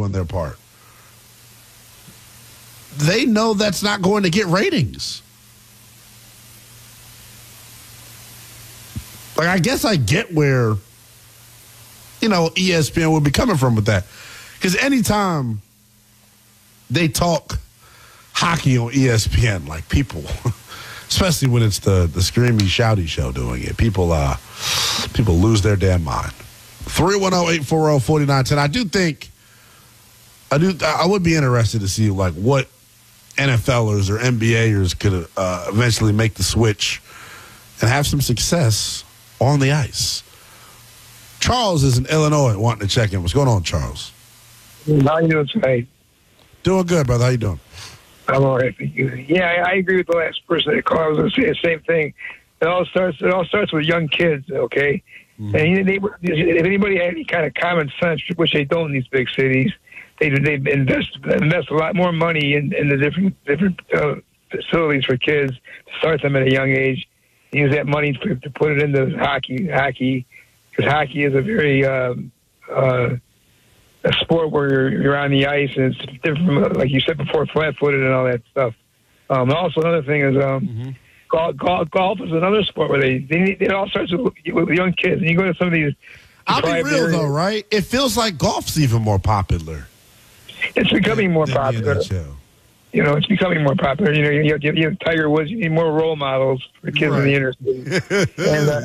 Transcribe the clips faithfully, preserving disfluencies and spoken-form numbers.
on their part. They know that's not going to get ratings. Like, I guess I get where, you know, E S P N would be coming from with that. Because anytime they talk hockey on E S P N, like people, especially when it's the, the screamy, shouty show doing it, people uh, people lose their damn mind. three one zero, eight four zero, four nine one zero. I do think, I do. I would be interested to see, like, what NFLers or N B Aers could uh, eventually make the switch and have some success on the ice. Charles is in Illinois wanting to check in. What's going on, Charles? How you doing tonight? Doing good, brother. How you doing? I'm all right. Thank you. Yeah, I, I agree with the last person that called. I was going to say the same thing. It all starts. It all starts with young kids. Okay, mm-hmm. and they, if anybody had any kind of common sense, which they don't in these big cities, they they invest invest a lot more money in, in the different different uh, facilities for kids to start them at a young age. Use that money to, to put it into hockey, hockey, because hockey is a very um, uh, a sport where you're, you're on the ice, and it's different from, like you said before, flat-footed and all that stuff. Um, also, another thing is um, mm-hmm. golf, golf. Golf is another sport where they, they need, it all starts with, with young kids. And you go to some of these. I'll be real areas, though, right? It feels like golf's even more popular. It's becoming more than popular. You know, it's becoming more popular. You know, you have, you have Tiger Woods. You need more role models for kids right. in the inner city. and, uh,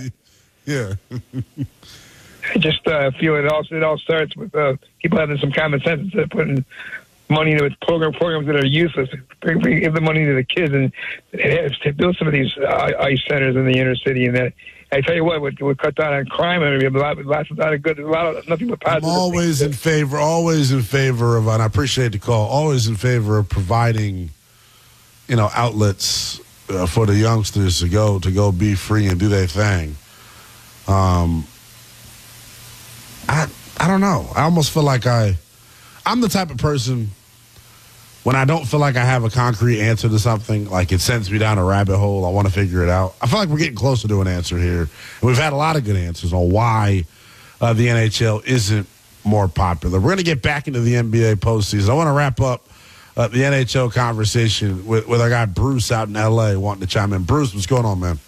yeah. I just uh, feel it all. It all starts with uh, people having some common sense instead of putting money into program programs that are useless. Bring, bring, give the money to the kids and, and to build some of these uh, ice centers in the inner city. And that, I tell you what, would, would cut down on crime and a lot, lots of, lot of good, a lot of nothing but positive. I'm always in favor, always in favor of, and I appreciate the call. Always in favor of providing, you know, outlets uh, for the youngsters to go to go be free and do their thing. Um, I I don't know. I almost feel like I, I'm the type of person. When I don't feel like I have a concrete answer to something, like it sends me down a rabbit hole, I want to figure it out. I feel like we're getting closer to an answer here. And we've had a lot of good answers on why uh, the N H L isn't more popular. We're going to get back into the N B A postseason. I want to wrap up uh, the N H L conversation with, with our guy Bruce out in L A wanting to chime in. Bruce, what's going on, man?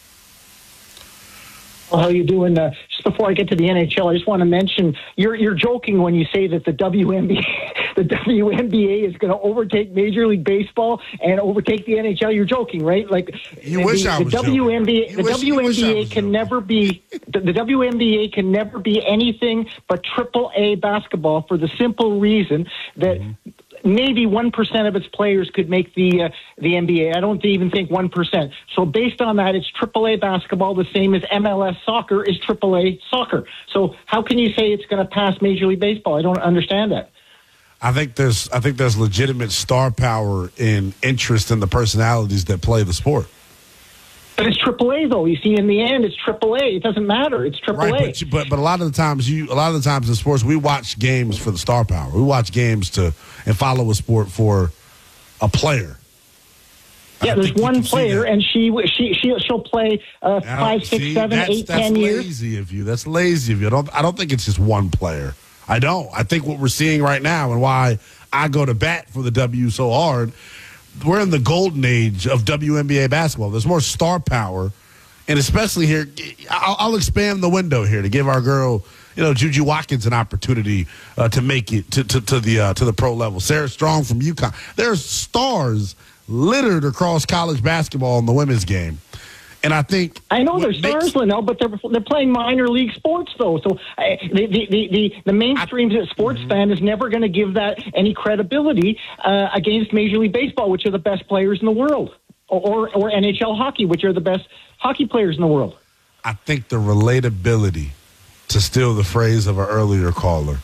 Well, how you doing? Uh, just before I get to the N H L, I just want to mention you're you're joking when you say that the W N B A the W N B A is going to overtake Major League Baseball and overtake the N H L. You're joking, right? Like you wish the, I was the W N B A, joking. the wish, W N B A can joking. never be the, the W N B A can never be anything but triple A basketball for the simple reason that. Mm-hmm. Maybe one percent of its players could make the uh, the N B A. I don't even think one percent. So based on that, it's triple A basketball, the same as M L S soccer is triple A soccer. So how can you say it's going to pass Major League Baseball? I don't understand that. I think there's I think there's legitimate star power in interest in the personalities that play the sport. But it's triple A though. You see, in the end, it's triple A. It doesn't matter. It's triple A. Right, but, but but a lot of the times, you a lot of the times in sports, we watch games for the star power. We watch games to and follow a sport for a player. Yeah, there's one player, and she she she she'll play uh, five, six, see, seven, that's, eight, that's ten years. That's lazy of you. That's lazy of you. I don't I don't think it's just one player. I don't. I think what we're seeing right now, and why I go to bat for the W so hard. We're in the golden age of W N B A basketball. There's more star power, and especially here, I'll, I'll expand the window here to give our girl, you know, Juju Watkins an opportunity uh, to make it to, to, to the uh, to the pro level. Sarah Strong from UConn. There's stars littered across college basketball in the women's game. And I think I know they're stars, Linnell, but they're they're playing minor league sports though. So uh, the, the the the the mainstream I, sports mm-hmm. fan is never going to give that any credibility uh, against Major League Baseball, which are the best players in the world, or, or or N H L hockey, which are the best hockey players in the world. I think the relatability, to steal the phrase of our earlier caller,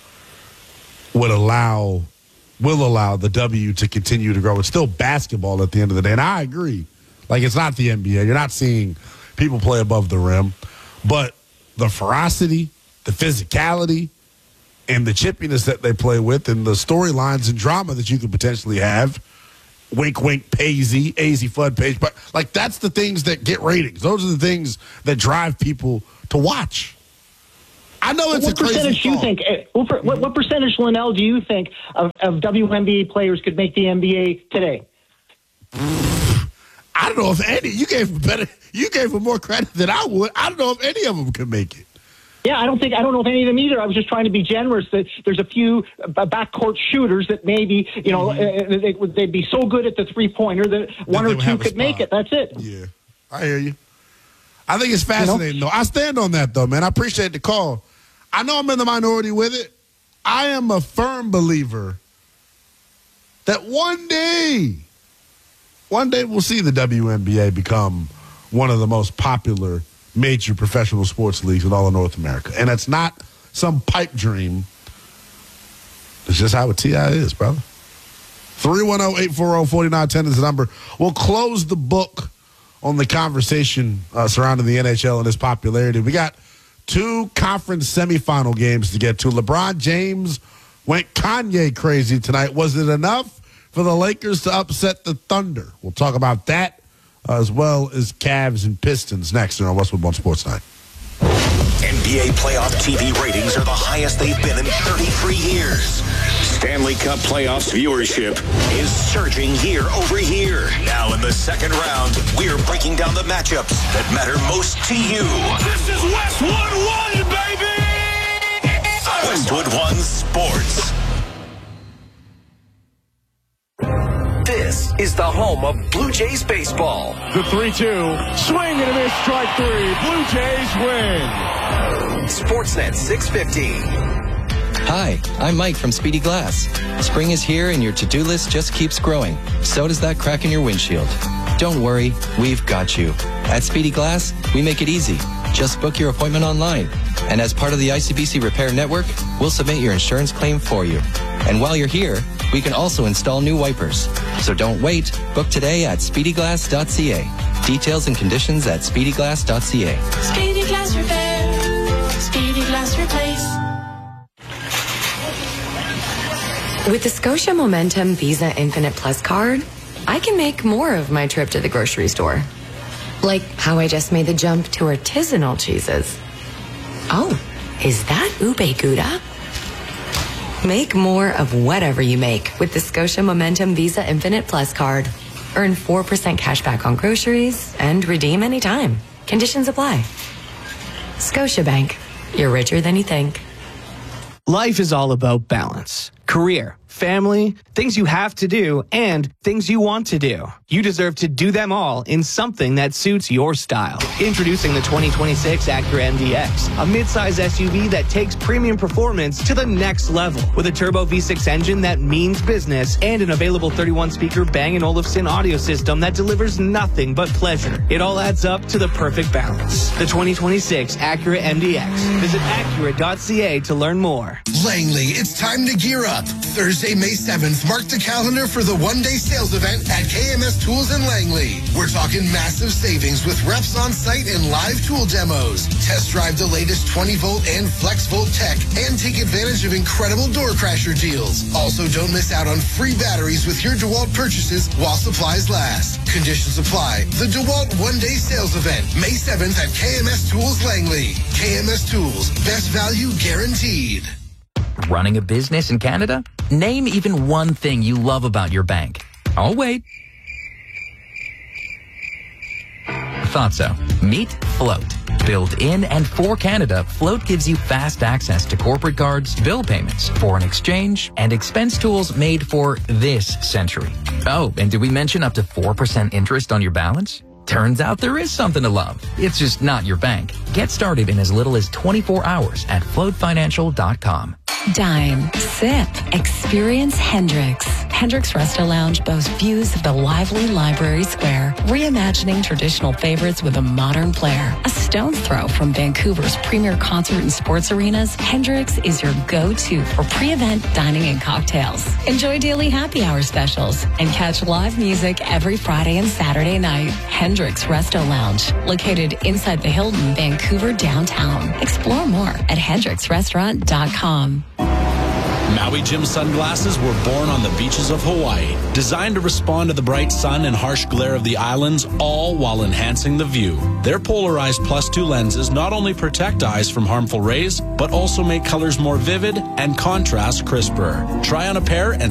would allow will allow the W to continue to grow. It's still basketball at the end of the day, and I agree. Like, it's not the N B A. You're not seeing people play above the rim. But the ferocity, the physicality, and the chippiness that they play with, and the storylines and drama that you could potentially have, wink, wink, Paisy, A Z Fudd Page. But, like, that's the things that get ratings. Those are the things that drive people to watch. I know it's what a crazy percentage do you thought. think? uh, What, per- what, what percentage, Linnell, do you think of, of W N B A players could make the N B A today? I don't know if any. You gave him better. You gave him more credit than I would. I don't know if any of them could make it. Yeah, I don't think I don't know if any of them either. I was just trying to be generous. That there's a few uh, backcourt shooters that maybe you know mm-hmm. uh, they, would- they'd be so good at the three pointer that one they or would two have a could make spot. it. That's it. Yeah, I hear you. I think it's fascinating, though. I stand on that, though, man. I appreciate the call. I know I'm in the minority with it. I am a firm believer that one day, one day we'll see the W N B A become one of the most popular major professional sports leagues in all of North America. And it's not some pipe dream. It's just how a T I is, brother. three one zero, eight four zero, four nine one zero is the number. We'll close the book on the conversation uh, surrounding the N H L and its popularity. We got two conference semifinal games to get to. LeBron James went Kanye crazy tonight. Was it enough for the Lakers to upset the Thunder? We'll talk about that uh, as well as Cavs and Pistons next on Westwood One Sports Night. N B A playoff T V ratings are the highest they've been in thirty-three years. Stanley Cup playoffs viewership is surging year over year. Now in the second round, we're breaking down the matchups that matter most to you. This is Westwood One, baby! Westwood One Sports. This is the home of Blue Jays baseball. The three two, swing and a miss, strike three. Blue Jays win. Sportsnet six fifty. Hi, I'm Mike from Speedy Glass. Spring is here and your to-do list just keeps growing. So does that crack in your windshield. Don't worry, we've got you. At Speedy Glass, we make it easy. Just book your appointment online. And as part of the I C B C Repair Network, we'll submit your insurance claim for you. And while you're here, we can also install new wipers. So don't wait. Book today at speedy glass dot c a. Details and conditions at speedy glass dot c a. Speedy Glass Repair. Speedy Glass Replace. With the Scotia Momentum Visa Infinite Plus card, I can make more of my trip to the grocery store. Like how I just made the jump to artisanal cheeses. Oh, is that ube gouda? Make more of whatever you make with the Scotia Momentum Visa Infinite Plus card. Earn four percent cash back on groceries and redeem anytime. Conditions apply. Scotiabank. You're richer than you think. Life is all about balance. Career, family, things you have to do, and things you want to do. You deserve to do them all in something that suits your style. Introducing the twenty twenty-six Acura M D X, a midsize S U V that takes premium performance to the next level. With a turbo V six engine that means business and an available thirty-one speaker Bang and Olufsen audio system that delivers nothing but pleasure. It all adds up to the perfect balance. The twenty twenty-six Acura M D X. Visit acura dot c a to learn more. Langley, it's time to gear up. Thursday, May seventh, mark the calendar for the one-day sales event at K M S Tools in Langley. We're talking massive savings with reps on site and live tool demos. Test drive the latest twenty volt and flex volt tech and take advantage of incredible door crasher deals. Also, don't miss out on free batteries with your DeWalt purchases while supplies last. Conditions apply. The DeWalt one-day sales event, May seventh at K M S Tools Langley. K M S Tools, best value guaranteed. Running a business in Canada? Name even one thing you love about your bank. I'll wait. Thought so. Meet Float. Built in and for Canada, Float gives you fast access to corporate cards, bill payments, foreign exchange, and expense tools made for this century. Oh, and did we mention up to four percent interest on your balance? Turns out there is something to love. It's just not your bank. Get started in as little as twenty-four hours at float financial dot com. Dine, sip, experience Hendrix. Hendrix Resto Lounge boasts views of the lively Library Square, reimagining traditional favorites with a modern flair. A stone's throw from Vancouver's premier concert and sports arenas, Hendrix is your go-to for pre-event dining and cocktails. Enjoy daily happy hour specials and catch live music every Friday and Saturday night. Hendrix Resto Lounge, located inside the Hilton, Vancouver downtown. Explore more at hendrix restaurant dot com. Maui Jim sunglasses were born on the beaches of Hawaii, designed to respond to the bright sun and harsh glare of the islands, all while enhancing the view. Their polarized plus two lenses not only protect eyes from harmful rays, but also make colors more vivid and contrast crisper. Try on a pair and